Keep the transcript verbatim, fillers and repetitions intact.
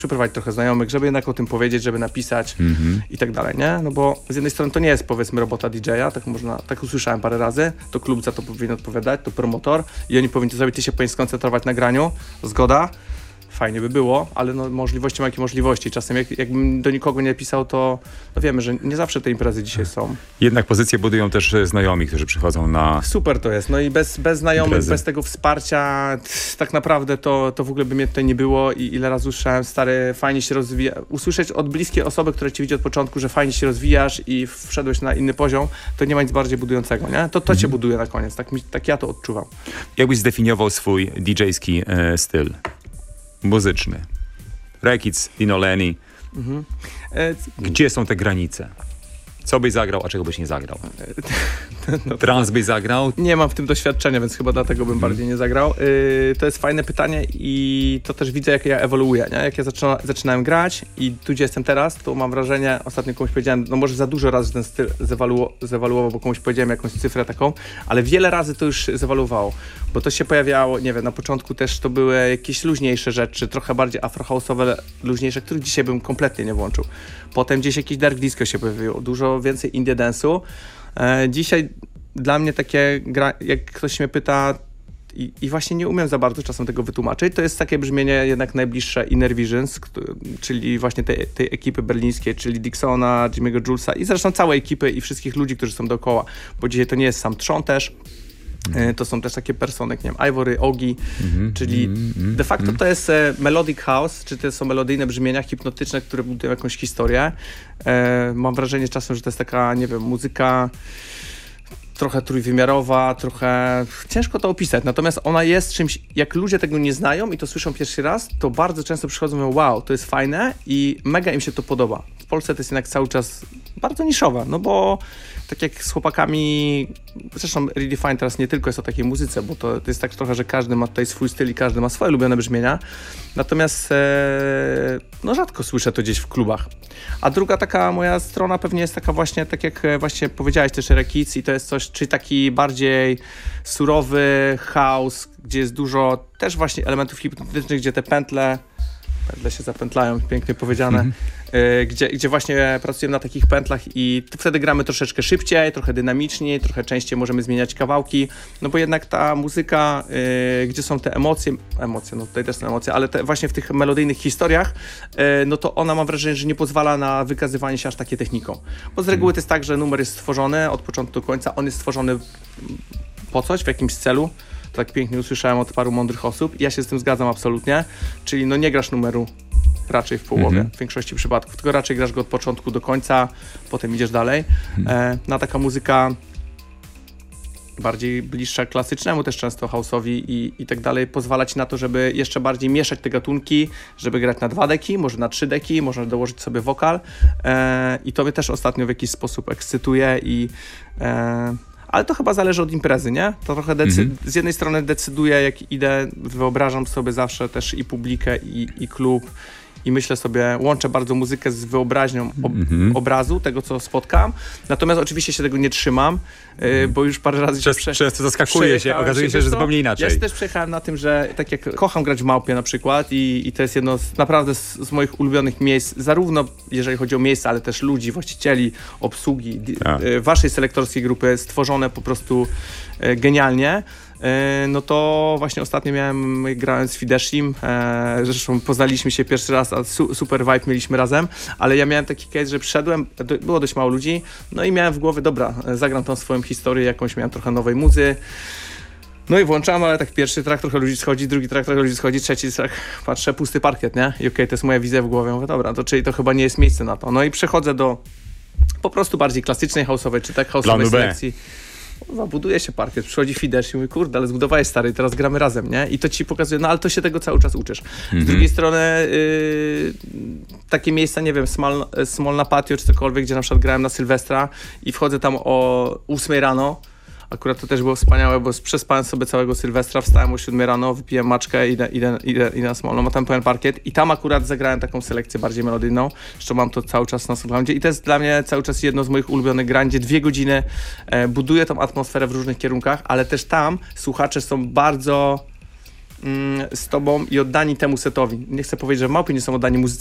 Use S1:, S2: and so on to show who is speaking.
S1: przyprowadzić trochę znajomych, żeby jednak o tym powiedzieć, żeby napisać mm-hmm. i tak dalej, nie? No bo z jednej strony to nie jest, powiedzmy, robota D J a, tak można, tak usłyszałem parę razy, to klub za to powinien odpowiadać, to promotor i oni powinni to zrobić, ty się powinien skoncentrować na graniu, zgoda, fajnie by było, ale no możliwości ma jakie możliwości. Czasem jak, jakbym do nikogo nie pisał, to no wiemy, że nie zawsze te imprezy dzisiaj są.
S2: Jednak pozycje budują też znajomi, którzy przychodzą na...
S1: Super to jest. No i bez, bez znajomych,
S2: imprezy.
S1: Bez tego wsparcia tak naprawdę to, to w ogóle by mnie tutaj nie było i ile razy usłyszałem, stary, fajnie się rozwija. Usłyszeć od bliskiej osoby, która cię widzi od początku, że fajnie się rozwijasz i wszedłeś na inny poziom, to nie ma nic bardziej budującego, nie? To, to cię
S2: mhm.
S1: buduje na koniec. Tak, mi, tak ja to odczuwam.
S2: Jakbyś zdefiniował swój D J-ski e, styl? Muzyczny. Rekic, Dino Lenny. Mhm. E, Gdzie są te granice? Co byś zagrał, a czego byś nie zagrał? No, Trans byś zagrał?
S1: Nie mam w tym doświadczenia, więc chyba dlatego bym hmm. bardziej nie zagrał. Yy, to jest fajne pytanie i to też widzę, jak ja ewoluuję, nie? Jak ja zaczyna, zaczynałem grać i tu, gdzie jestem teraz, to mam wrażenie, ostatnio komuś powiedziałem, no może za dużo razy ten styl zewaluował, zewaluował, bo komuś powiedziałem jakąś cyfrę taką, ale wiele razy to już zewaluowało, bo to się pojawiało, nie wiem, na początku też to były jakieś luźniejsze rzeczy, trochę bardziej afrohouse'owe, luźniejsze, których dzisiaj bym kompletnie nie włączył. Potem gdzieś jakiś dark disco się pojawiło, dużo więcej indie dance'u. E, dzisiaj dla mnie takie, gra, jak ktoś mnie pyta i, i właśnie nie umiem za bardzo czasem tego wytłumaczyć, to jest takie brzmienie jednak najbliższe Inner Visions, który, czyli właśnie tej, tej ekipy berlińskiej, czyli Dixona, Jimmy'ego Julesa i zresztą całej ekipy i wszystkich ludzi, którzy są dookoła, bo dzisiaj to nie jest sam Trzon też. Mm. To są też takie persony, nie wiem, Ivory, Ogi, mm-hmm, czyli mm-hmm, de facto mm. to jest e, melodic house, czy to są melodyjne brzmienia hipnotyczne, które budują jakąś historię. E, mam wrażenie czasem, że to jest taka, nie wiem, muzyka trochę trójwymiarowa, trochę... Ciężko to opisać, natomiast ona jest czymś, jak ludzie tego nie znają i to słyszą pierwszy raz, to bardzo często przychodzą i mówią, wow, to jest fajne i mega im się to podoba. W Polsce to jest jednak cały czas bardzo niszowe, no bo tak jak z chłopakami, zresztą Redefine teraz nie tylko jest o takiej muzyce, bo to, to jest tak trochę, że każdy ma tutaj swój styl i każdy ma swoje ulubione brzmienia, natomiast e, no rzadko słyszę to gdzieś w klubach. A druga taka moja strona pewnie jest taka właśnie, tak jak właśnie powiedziałeś też Rekic i to jest coś, czyli taki bardziej surowy house, gdzie jest dużo też właśnie elementów hipnotycznych, gdzie te pętle pętle się zapętlają, pięknie powiedziane, mm-hmm. y, gdzie, gdzie właśnie pracujemy na takich pętlach i wtedy gramy troszeczkę szybciej, trochę dynamiczniej, trochę częściej możemy zmieniać kawałki, no bo jednak ta muzyka, y, gdzie są te emocje, emocje, no tutaj też są emocje, ale te, właśnie w tych melodyjnych historiach, y, no to ona mam wrażenie, że nie pozwala na wykazywanie się aż takie techniką, bo z reguły to jest tak, że numer jest stworzony od początku do końca, on jest stworzony po coś, w jakimś celu. Tak pięknie usłyszałem od paru mądrych osób i ja się z tym zgadzam absolutnie, czyli no nie grasz numeru raczej w połowie, mm-hmm. w większości przypadków, tylko raczej grasz go od początku do końca, potem idziesz dalej. Mm. E, no taka muzyka bardziej bliższa klasycznemu też często house'owi i, i tak dalej, pozwala ci na to, żeby jeszcze bardziej mieszać te gatunki, żeby grać na dwa deki, może na trzy deki, można dołożyć sobie wokal e, i to mnie też ostatnio w jakiś sposób ekscytuje i e, ale to chyba zależy od imprezy, nie? To trochę decy- mm-hmm. z jednej strony decyduję, jak idę, wyobrażam sobie zawsze też i publikę, i, i klub i myślę sobie, łączę bardzo muzykę z wyobraźnią ob- mm-hmm. obrazu, tego co spotkam, natomiast oczywiście się tego nie trzymam, yy, bo już parę razy
S2: Często,
S1: prze-
S2: często zaskakuje się, okazuje się, że zupełnie inaczej.
S1: Ja też przejechałem na tym, że tak jak kocham grać w Małpie na przykład i, i to jest jedno z, naprawdę z, z moich ulubionych miejsc, zarówno jeżeli chodzi o miejsca, ale też ludzi, właścicieli, obsługi, di- yy, waszej selektorskiej grupy, stworzone po prostu yy, genialnie. No to właśnie ostatnio miałem, grałem z Fideszim, e, zresztą poznaliśmy się pierwszy raz, a su, super vibe mieliśmy razem, ale ja miałem taki case, że przyszedłem, do, było dość mało ludzi, no i miałem w głowie, dobra, zagram tą swoją historię, jakąś miałem trochę nowej muzy, no i włączam, ale tak pierwszy track trochę ludzi schodzi, drugi track trochę ludzi schodzi, trzeci track, patrzę, pusty parkiet, nie? I okej, okay, to jest moja wizja w głowie, mówię, dobra, to czyli to chyba nie jest miejsce na to, no i przechodzę do po prostu bardziej klasycznej house'owej, czy tak house'owej selekcji. Kurwa, buduje się parkiet, przychodzi Fidesz i mówi, kurde, ale zbudowałeś stary, teraz gramy razem, nie? I to ci pokazuje, no ale to się tego cały czas uczysz. Mm-hmm. Z drugiej strony yy, takie miejsca, nie wiem, Small, Small na Patio czy cokolwiek, gdzie na przykład grałem na Sylwestra i wchodzę tam o ósmej rano, akurat to też było wspaniałe, bo przespałem sobie całego Sylwestra, wstałem o siódmej rano, wypiłem maczkę, idę, idę, idę, idę na Smolną, ma tam pełen parkiet i tam akurat zagrałem taką selekcję bardziej melodyjną, jeszcze mam to cały czas na Soundcloudzie i to jest dla mnie cały czas jedno z moich ulubionych grań, gdzie dwie godziny e, buduję tą atmosferę w różnych kierunkach, ale też tam słuchacze są bardzo mm, z tobą i oddani temu setowi. Nie chcę powiedzieć, że małpy nie są oddani muzyce,